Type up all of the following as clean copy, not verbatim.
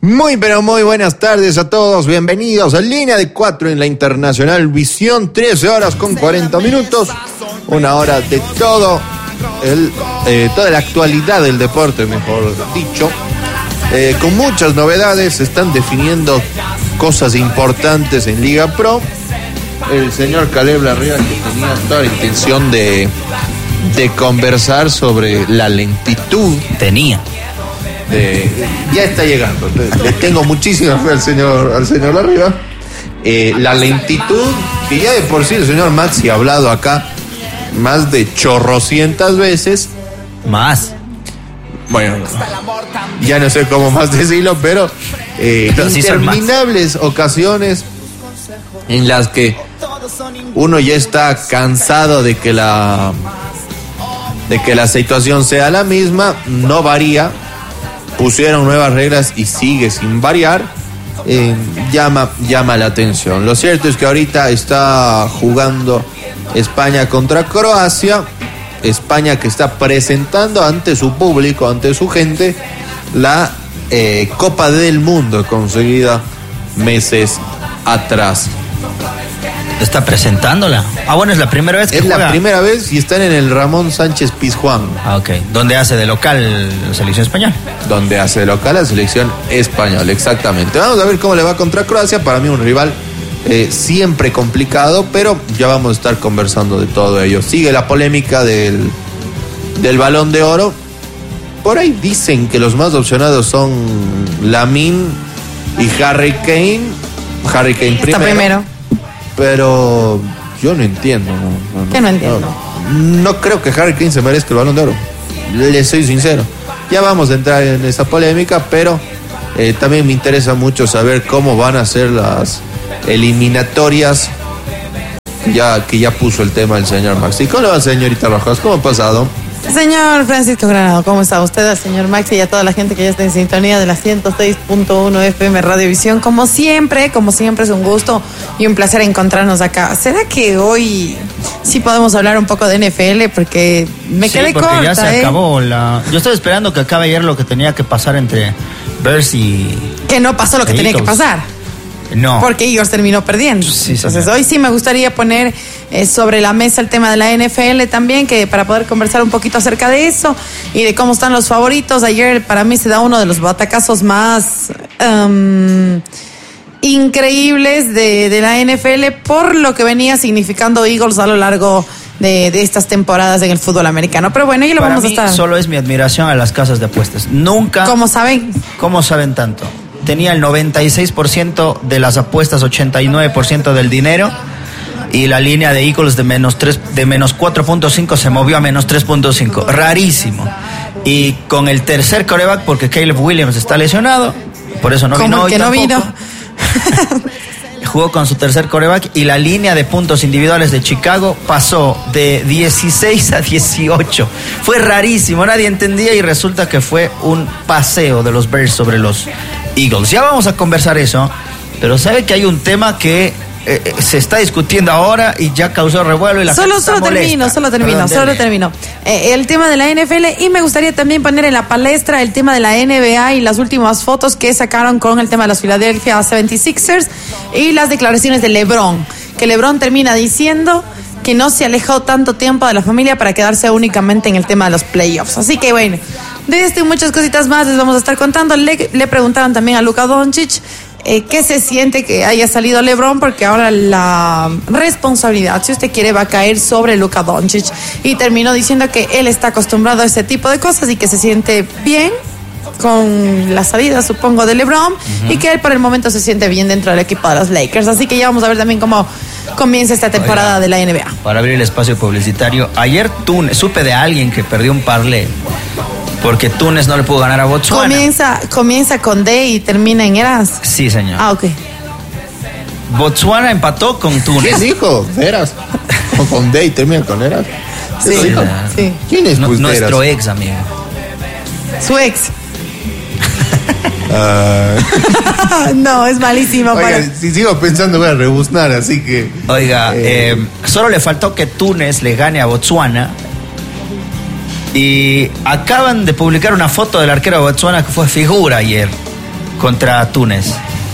Muy pero muy buenas tardes a todos, bienvenidos a Línea de 4 en la Internacional Visión, 13 horas con 40 minutos, una hora de toda la actualidad del deporte, mejor dicho, con muchas novedades. Se están definiendo cosas importantes en Liga Pro. El señor Caleb Larrea, que tenía toda la intención de conversar sobre la lentitud, ya está llegando. Le tengo muchísima fe al señor Larrea. La lentitud, que ya de por sí el señor Maxi ha hablado acá más de chorrocientas veces. Más. Bueno, ya no sé cómo más decirlo, pero interminables ocasiones en las que uno ya está cansado de que la situación sea la misma, no varía. Pusieron nuevas reglas y sigue sin variar. Llama la atención. Lo cierto es que ahorita está jugando España contra Croacia. España que está presentando ante su público, ante su gente, la Copa del Mundo conseguida meses atrás. ¿Está presentándola? Bueno, es la primera vez que juega. Es la primera vez y están en el Ramón Sánchez Pizjuán. Ok. ¿Dónde hace de local la selección española? Donde hace de local la selección española, exactamente. Vamos a ver cómo le va contra Croacia. Para mí un rival siempre complicado, pero ya vamos a estar conversando de todo ello. Sigue la polémica del Balón de Oro. Por ahí dicen que los más opcionados son Lamine y Harry Kane. Harry Kane primero. Pero yo no entiendo. ¿Qué no entiendo? No creo que Harry Kane se merezca el Balón de Oro. Le soy sincero. Ya vamos a entrar en esa polémica, pero también me interesa mucho saber cómo van a ser las eliminatorias, que ya puso el tema el señor Maxi. ¿Cómo le va, señorita Rojas? ¿Cómo ha pasado? Señor Francisco Granado, ¿cómo está usted? Al señor Maxi y a toda la gente que ya está en sintonía de la 106.1 FM Radio Visión. Como siempre es un gusto y un placer encontrarnos acá. ¿Será que hoy sí podemos hablar un poco de NFL? Porque me quedé corta. Sí, porque ya se acabó yo estoy esperando que acabe ayer lo que tenía que pasar entre Bears y... Que no pasó lo que tenía que pasar. No. Porque Eagles terminó perdiendo. Sí, entonces hoy sí me gustaría poner sobre la mesa el tema de la NFL también, que para poder conversar un poquito acerca de eso y de cómo están los favoritos. Ayer para mí se da uno de los batacazos más increíbles de la NFL por lo que venía significando Eagles a lo largo de estas temporadas en el fútbol americano. Pero bueno, ya lo vamos a estar. Solo es mi admiración a las casas de apuestas. Nunca. ¿Cómo saben? ¿Cómo saben tanto? Tenía el 96% de las apuestas, 89% del dinero, y la línea de Eagles de menos 4.5 se movió a menos 3.5. Rarísimo. Y con el tercer quarterback, porque Caleb Williams está lesionado, por eso no vino hoy que tampoco. No vino. Jugó con su tercer quarterback y la línea de puntos individuales de Chicago pasó de 16 a 18. Fue rarísimo, nadie entendía y resulta que fue un paseo de los Bears sobre los Eagles. Ya vamos a conversar eso, pero sabe que hay un tema que se está discutiendo ahora y ya causó revuelo y la gente está molesta. Solo termino. El tema de la NFL, y me gustaría también poner en la palestra el tema de la NBA y las últimas fotos que sacaron con el tema de los Philadelphia 76ers y las declaraciones de LeBron, que LeBron termina diciendo que no se alejó tanto tiempo de la familia para quedarse únicamente en el tema de los playoffs. Así que bueno, de esto y muchas cositas más les vamos a estar contando. Le preguntaron también a Luka Doncic qué se siente que haya salido LeBron, porque ahora la responsabilidad, si usted quiere, va a caer sobre Luka Doncic, y terminó diciendo que él está acostumbrado a ese tipo de cosas y que se siente bien con la salida, supongo, de LeBron, y que él por el momento se siente bien dentro del equipo de los Lakers. Así que ya vamos a ver también cómo comienza esta temporada de la NBA. Para abrir el espacio publicitario, ayer supe de alguien que perdió un parlay porque Túnez no le pudo ganar a Botsuana. Comienza con D y termina en Eras. Sí, señor. Ah, ok. Botsuana empató con Túnez. ¿Quién dijo? ¿Eras? ¿O con D y termina con Eras? Sí. ¿Quién es nuestro ex amigo? Su ex. No, es malísimo. Oiga, si sigo pensando voy a rebuznar, así que... Oiga, solo le faltó que Túnez le gane a Botsuana. Y acaban de publicar una foto del arquero de Botsuana que fue figura ayer. contra Túnez.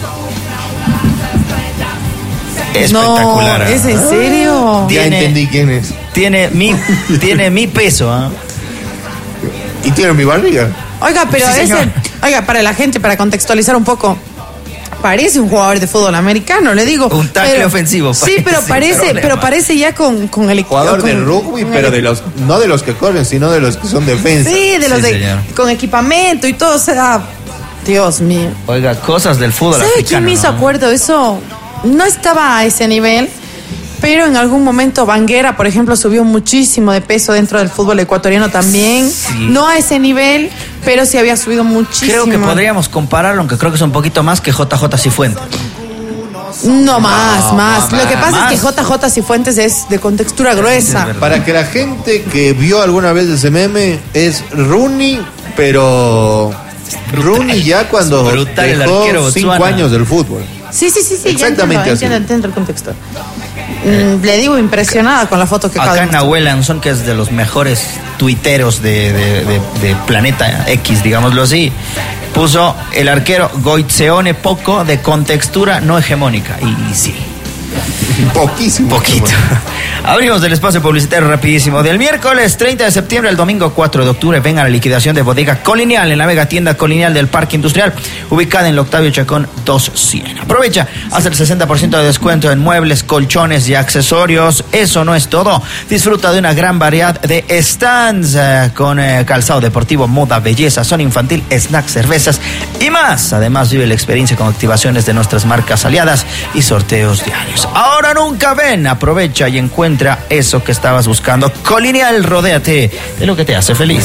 Espectacular. No, ¿es en serio? Ya entendí quién es. Tiene mi peso, ¿eh? Y tiene mi barriga. Oiga, pero Sí, señor. para la gente, para contextualizar un poco, parece un jugador de fútbol americano, le digo. Un tackle ofensivo. Sí, pero parece ya con el Jugador de rugby, pero no de los que corren, sino de los que son defensa. Sí, de los Sí, señor. con equipamiento y todo, o sea, Dios mío. Oiga, cosas del fútbol ¿Sabe africano. quién me hizo ¿no? acuerdo? Eso no estaba a ese nivel, pero en algún momento Banguera, por ejemplo, subió muchísimo de peso dentro del fútbol ecuatoriano también. Sí. No a ese nivel, pero sí había subido muchísimo. Creo que podríamos compararlo, aunque creo que es un poquito más que JJ Cifuentes. No, más. Lo que pasa más. es que JJ Cifuentes es de contextura gruesa. verdad. Para que la gente que vio alguna vez ese meme, es Rooney, pero Rooney ya cuando Brutal el dejó arquero 5 Botsuana. años del fútbol. Sí, Exactamente ya así. entiendo el contexto. Le digo impresionada con la foto que acaba Acá de mostrar. Nahuel Anzón, que es de los mejores tuiteros de Planeta X, digámoslo así, puso el arquero Goitzeone poco de contextura no hegemónica. Y sí, Poquísimo. poquito. Abrimos el espacio publicitario rapidísimo. Del miércoles 30 de septiembre al domingo 4 de octubre, venga la liquidación de Bodega Colonial en la mega tienda Colonial del Parque Industrial, ubicada en el Octavio Chacón 200. Aprovecha, haz el 60% de descuento en muebles, colchones y accesorios. Eso no es todo. Disfruta de una gran variedad de stands con calzado deportivo, moda, belleza, zona infantil, snacks, cervezas y más. Además, vive la experiencia con activaciones de nuestras marcas aliadas y sorteos diarios. Ahora nunca ven, aprovecha y encuentra eso que estabas buscando. Colonial, rodéate de lo que te hace feliz.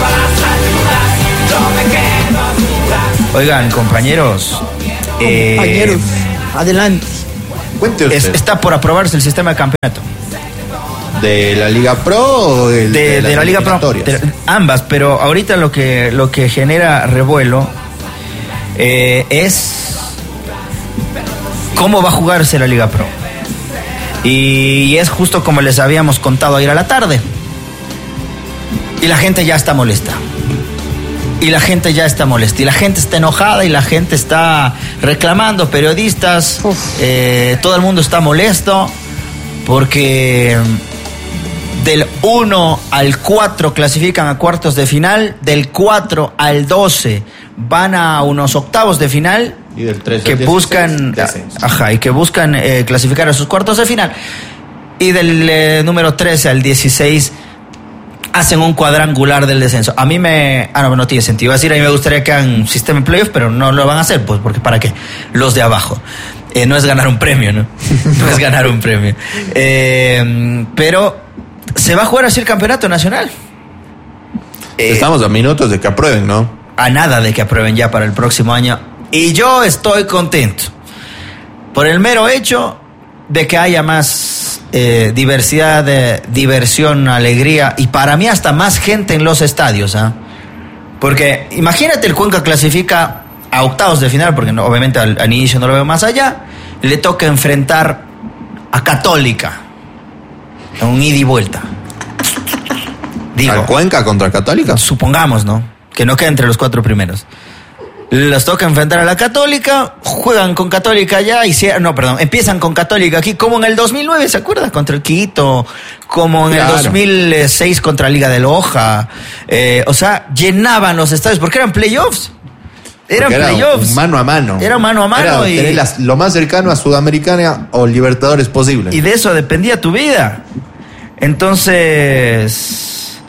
Oigan, compañeros. Compañeros, adelante. Cuente usted. Está por aprobarse el sistema de campeonato. ¿De la Liga Pro o De las la Liga Pro. eliminatorias? Ambas, pero ahorita lo que genera revuelo es cómo va a jugarse la Liga Pro. Y es justo como les habíamos contado ayer a la tarde. Y la gente ya está molesta. Y la gente está enojada y la gente está reclamando, periodistas, todo el mundo está molesto porque del 1 al 4 clasifican a cuartos de final, del 4 al 12 van a unos octavos de final. Y del 13 que al 16, buscan descenso. y que buscan clasificar a sus cuartos de final, y del número 13 al 16 hacen un cuadrangular del descenso. A mí no tiene sentido. Es decir, a mí me gustaría que hagan un sistema de playoff, pero no lo van a hacer, pues, porque ¿para qué? Los de abajo. No es ganar un premio, ¿no? No es ganar un premio. Pero se va a jugar así el campeonato nacional. Estamos a minutos de que aprueben, ¿no? A nada de que aprueben ya para el próximo año. Y yo estoy contento por el mero hecho de que haya más diversidad, diversión, alegría y para mí hasta más gente en los estadios, ¿eh? Porque imagínate, el Cuenca clasifica a octavos de final, porque obviamente al inicio no lo veo más allá, le toca enfrentar a Católica en un ida y vuelta. ¿Al Cuenca contra Católica? Supongamos, ¿no? Que no quede entre los 4 primeros. Les toca enfrentar a la Católica, juegan con Católica allá, empiezan con Católica aquí, como en el 2009, ¿se acuerdan? Contra el Quito, como en el 2006 contra Liga de Loja. O sea, llenaban los estadios, porque eran playoffs. Eran playoffs. Mano a mano. Era mano a mano. Era tener lo más cercano a Sudamericana o Libertadores posible. Y de eso dependía tu vida. Entonces...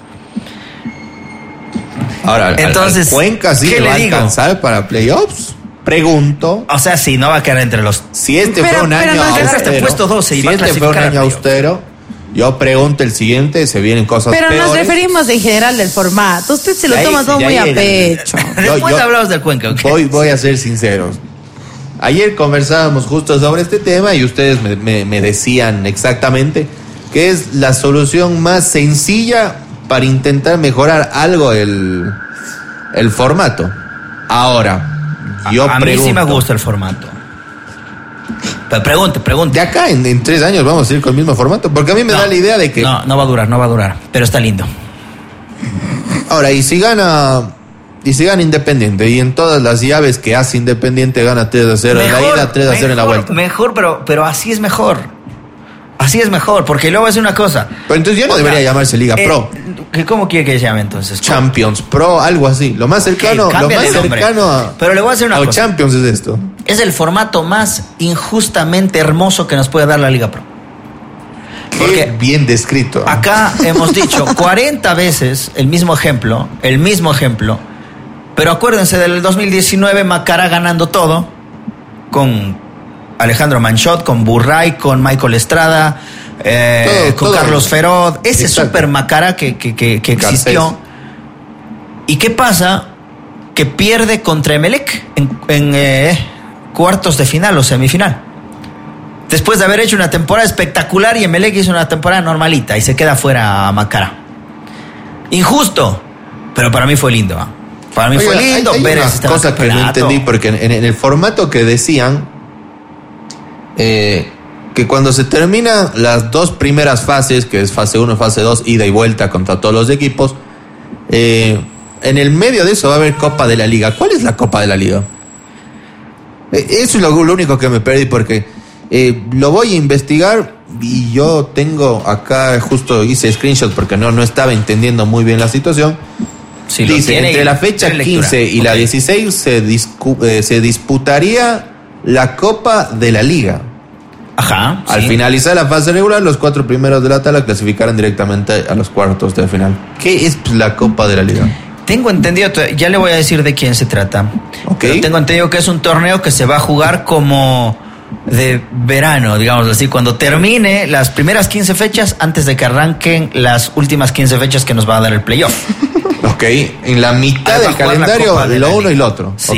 Ahora, ¿al Cuenca sí ¿qué le va a digo? alcanzar para playoffs? Pregunto. O sea, sí, no va a quedar entre los... Si este fue un pero año no, austero, hasta puesto 12 y si va a este fue un clasificar a año playoffs. austero, yo pregunto el siguiente, se vienen cosas Pero peores. nos referimos en general del formato. Usted se lo De ahí- toma todo de muy ahí a en pecho. Después hablamos del Cuenca, ¿ok? Voy a ser sinceros. Ayer conversábamos justo sobre este tema y ustedes me decían exactamente que es la solución más sencilla para intentar mejorar algo el formato. Ahora, yo a pregunto. mí sí me gusta el formato. Pero pregunte. De acá en 3 años vamos a ir con el mismo formato, porque a mí me da la idea de que... No va a durar, pero está lindo. Ahora, y si gana y si gana Independiente, y en todas las llaves que hace Independiente gana 3-0 en la ida, 3-0 en la vuelta. Mejor, pero así es mejor. Así es mejor, porque luego es una cosa. Pero entonces ya no debería llamarse Liga Pro. ¿Cómo quiere que se llame entonces? Champions Pro, algo así. Lo más cercano, a. Pero le voy a decir una cosa. Champions es esto. Es el formato más injustamente hermoso que nos puede dar la Liga Pro. Porque bien descrito. Acá hemos dicho 40 veces el mismo ejemplo, pero acuérdense del 2019, Macará ganando todo, con Alejandro Manchot, con Burray, con Michael Estrada, con Carlos Feroz, ese super Macará que existió. ¿Y qué pasa? Que pierde contra Emelec en cuartos de final o semifinal. Después de haber hecho una temporada espectacular y Emelec hizo una temporada normalita y se queda fuera Macará. Injusto, pero para mí fue lindo. Para mí fue lindo ver esta cosa que no entendí, porque en el formato que decían que cuando se terminan las dos primeras fases, que es fase 1 y fase 2, ida y vuelta contra todos los equipos, en el medio de eso va a haber Copa de la Liga. ¿Cuál es la Copa de la Liga? Eso es lo único que me perdí, porque lo voy a investigar y yo tengo acá, justo hice screenshot porque no estaba entendiendo muy bien la situación. Sí, dice, entre la fecha 15 y la 16 se disputaría la Copa de la Liga. Ajá. Al finalizar la fase regular, los 4 primeros de la tabla clasificarán directamente a los cuartos de final. ¿Qué es la Copa de la Liga? Tengo entendido, ya le voy a decir de quién se trata. Pero tengo entendido que es un torneo que se va a jugar como de verano, digamos así, cuando termine las primeras 15 fechas antes de que arranquen las últimas 15 fechas que nos va a dar el playoff. En la mitad del calendario, lo uno y lo otro. Sí.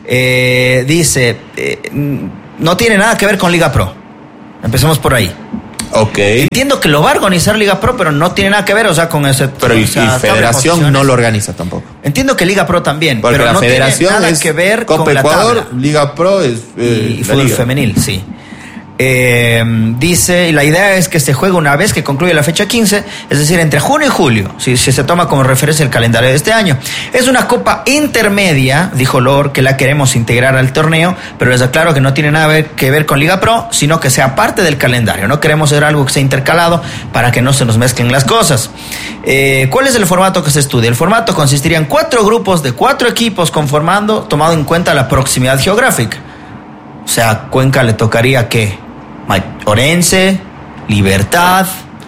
Dice, no tiene nada que ver con Liga Pro. Empecemos por ahí. Entiendo que lo va a organizar Liga Pro, pero no tiene nada que ver, con ese. Pero y Federación no lo organiza tampoco. Entiendo que Liga Pro también, porque pero la no Federación tiene nada que ver Copa con Ecuador, la tabla. Liga Pro es y fútbol femenil, sí. Dice, y la idea es que se juegue una vez que concluye la fecha 15, es decir, entre junio y julio, si se toma como referencia el calendario de este año. Es una copa intermedia, dijo Lor, que la queremos integrar al torneo, pero les aclaro que no tiene nada que ver con Liga Pro, sino que sea parte del calendario. No queremos hacer algo que sea intercalado para que no se nos mezclen las cosas. ¿Cuál es el formato que se estudia? El formato consistiría en 4 grupos de 4 equipos conformando, tomado en cuenta la proximidad geográfica. O sea, Cuenca le tocaría ¿qué? Orense, Libertad.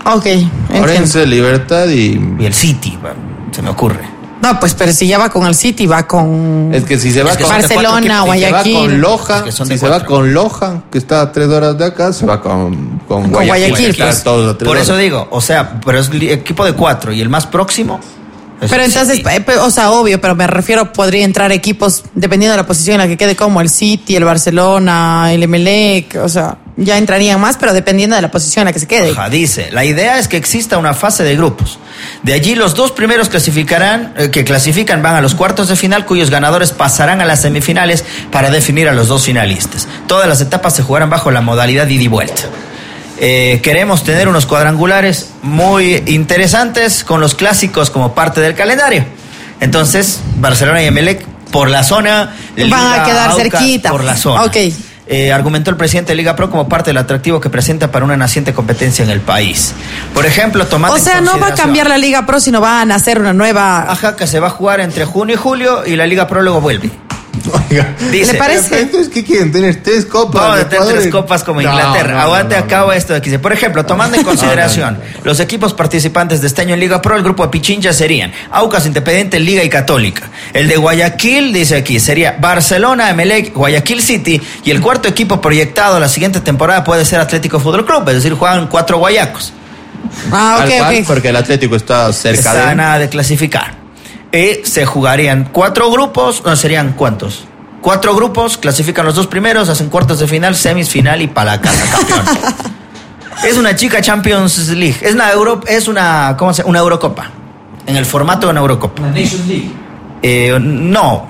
Orense, Libertad y el City, se me ocurre. No, pues, pero si ya va con el City, va con. Es que si se va con Barcelona, Guayaquil. Si se va con Loja, se va con Loja, que está a 3 horas de acá, se va con Guayaquil. Pues, por eso digo, pero es equipo de 4 y el más próximo. Pero entonces, obvio, pero me refiero, podría entrar equipos, dependiendo de la posición en la que quede, como el City, el Barcelona, el Emelec, ya entrarían más, pero dependiendo de la posición en la que se quede. Dice, la idea es que exista una fase de grupos. De allí los 2 primeros que clasifican van a los cuartos de final, cuyos ganadores pasarán a las semifinales para definir a los 2 finalistas. Todas las etapas se jugarán bajo la modalidad ida y vuelta. Queremos tener unos cuadrangulares muy interesantes con los clásicos como parte del calendario. Entonces, Barcelona y Emelec por la zona van a quedar cerquita. Por la zona. Argumentó el presidente de Liga Pro como parte del atractivo que presenta para una naciente competencia en el país. Por ejemplo, tomando no va a cambiar la Liga Pro, sino va a nacer una nueva. Que se va a jugar entre junio y julio y la Liga Pro luego vuelve. Oiga, dice, ¿le parece? Entonces, ¿qué quieren? ¿Tener 3 copas? Vamos a tener 3 copas como Inglaterra. Aguante, acabo esto de aquí. Por ejemplo, tomando en consideración los equipos participantes de este año en Liga Pro, el grupo de Pichincha serían Aucas, Independiente, Liga y Católica. El de Guayaquil, dice aquí, sería Barcelona, Emelec, Guayaquil City, y el cuarto equipo proyectado la siguiente temporada puede ser Atlético Fútbol Club, es decir, juegan 4 guayacos. Porque el Atlético está cerca de nada de clasificar. Se jugarían 4 grupos, ¿serían cuántos? 4 grupos, clasifican los 2 primeros, hacen cuartos de final, semis, final y para la casa, campeón. Es una chica Champions League, es una Eurocopa, en el formato de una Eurocopa. ¿La Nations League? No,